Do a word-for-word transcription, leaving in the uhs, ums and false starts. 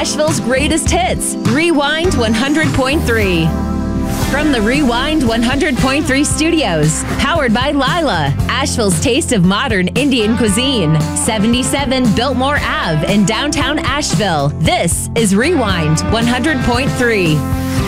Asheville's greatest hits, Rewind one hundred point three. From the Rewind one hundred point three studios, powered by Lila, Asheville's taste of modern Indian cuisine, seventy-seven Biltmore Ave in downtown Asheville. This is Rewind one hundred point three.